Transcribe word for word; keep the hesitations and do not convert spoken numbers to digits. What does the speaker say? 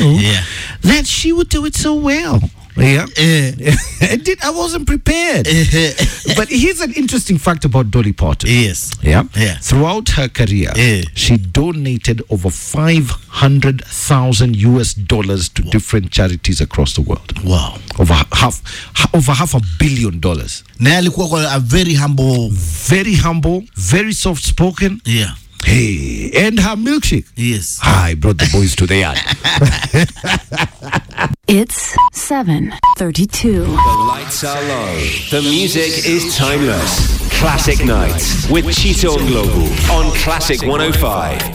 knew Yeah. that she would do it so well. Yeah. Uh, I did. I wasn't prepared. But here's an interesting fact about Dolly Parton. yes. Yeah. Yeah. Throughout her career, Yeah. she donated over five hundred thousand U S dollars to different charities across the world. Wow. Over half, ha- over half a billion dollars. Na alikuwa kwa a very humble. Very humble, very soft spoken. Yeah. Hey, and her milkshake. Yes. I brought the boys to the yard. It's seven thirty-two. The lights are low. The music is timeless. Classic Nights with Chito Global on Classic one oh five.